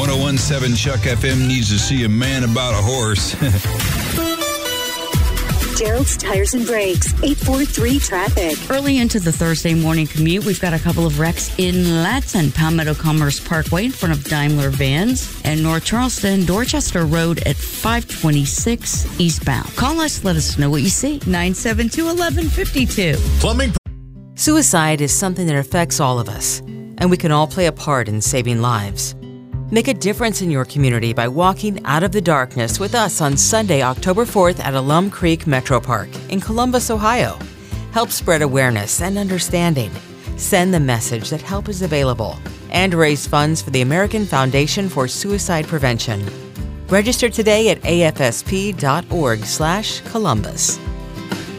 1017 Chuck FM needs to see a man about a horse. Gerald's Tires and Brakes, 843 traffic. Early into the Thursday morning commute, we've got a couple of wrecks in Latson, Palmetto Commerce Parkway in front of Daimler Vans, and North Charleston, Dorchester Road at 526 eastbound. Call us, let us know what you see. 972-1152. Plumbing. Suicide is something that affects all of us, and we can all play a part in saving lives. Make a difference in your community by walking out of the darkness with us on Sunday, October 4th at Alum Creek Metro Park in Columbus, Ohio. Help spread awareness and understanding. Send the message that help is available and raise funds for the American Foundation for Suicide Prevention. Register today at afsp.org/Columbus.